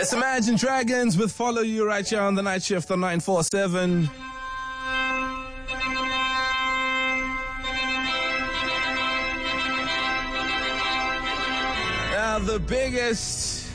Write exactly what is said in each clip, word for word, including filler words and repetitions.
It's Imagine Dragons with Follow You right here on the night shift on nine four seven. Now, the biggest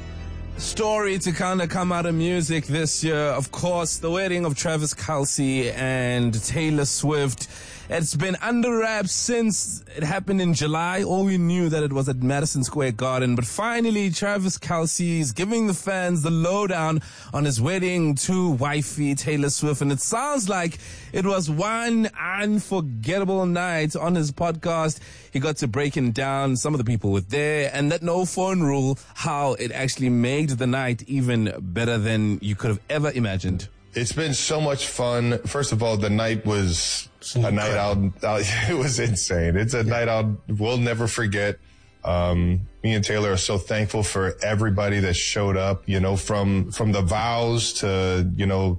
story to kind of come out of music this year, of course, the wedding of Travis Kelce and Taylor Swift. It's been under wraps since it happened in July. All we knew that it was at Madison Square Garden. But finally, Travis Kelce is giving the fans the lowdown on his wedding to wifey Taylor Swift. And it sounds like it was one unforgettable night. On his podcast, he got to breaking down, some of the people were there, and that no phone rule, how it actually made the night even better than you could have ever imagined. It's been so much fun. First of all, the night was a night out. It was insane. It's a yeah. night out we'll never forget. Um, me and Taylor are so thankful for everybody that showed up, you know, from, from the vows to, you know,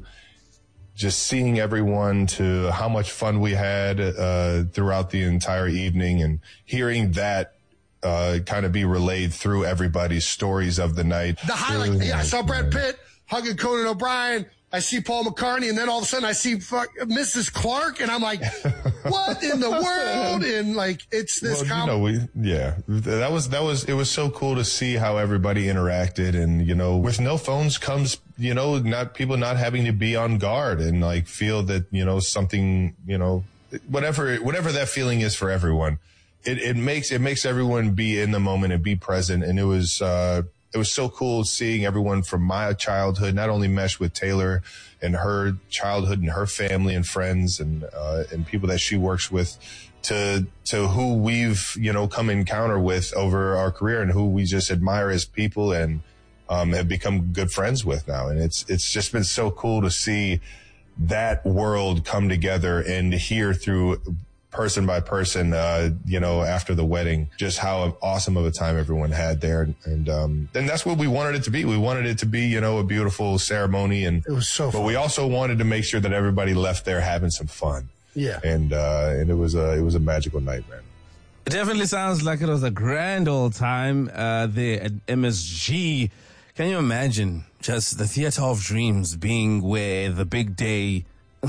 just seeing everyone, to how much fun we had, uh, throughout the entire evening, and hearing that, uh, kind of be relayed through everybody's stories of the night. The highlight. Yeah, I saw Brad Pitt hugging Conan O'Brien. I see Paul McCartney, and then all of a sudden I see fuck, Missus Clark, and I'm like, what in the world? And like, it's this. Well, com- you know, we, yeah, that was, that was, it was so cool to see how everybody interacted. And, you know, with no phones comes, you know, not people not having to be on guard and like feel that, you know, something, you know, whatever, whatever that feeling is for everyone, it, it makes, it makes everyone be in the moment and be present. And it was, uh, It was so cool seeing everyone from my childhood not only mesh with Taylor and her childhood and her family and friends and uh, and people that she works with, to to who we've, you know, come encounter with over our career and who we just admire as people and um, have become good friends with now. And it's it's just been so cool to see that world come together and to hear through person by person, uh, you know, after the wedding, just how awesome of a time everyone had there. And, and, um, and that's what we wanted it to be. We wanted it to be, you know, a beautiful ceremony. And it was so fun. But we also wanted to make sure that everybody left there having some fun. Yeah. And, uh, and it was a, it was a magical night, man. It definitely sounds like it was a grand old time, uh, there at M S G. Can you imagine just the theater of dreams being where the big day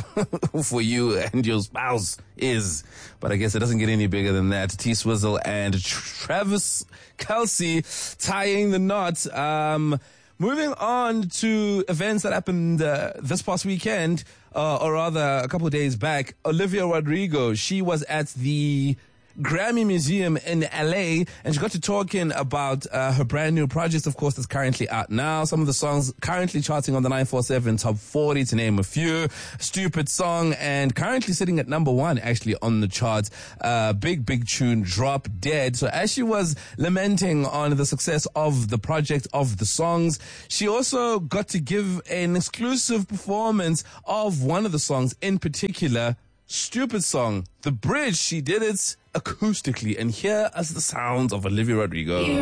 for you and your spouse is? But I guess it doesn't get any bigger than that. T Swizzle and Travis Kelce tying the knot. Um, moving on to events that happened uh, this past weekend, uh, or rather a couple of days back. Olivia Rodrigo, she was at the Grammy Museum in L A, and she got to talking about uh, her brand new project, of course, that's currently out now. Some of the songs currently charting on the nine four seven Top forty, to name a few. Stupid Song, and currently sitting at number one, actually, on the charts. Uh, big, big tune, Drop Dead. So as she was lamenting on the success of the project, of the songs, she also got to give an exclusive performance of one of the songs in particular, Stupid Song. The bridge, she did it acoustically, and here are the sounds of Olivia Rodrigo.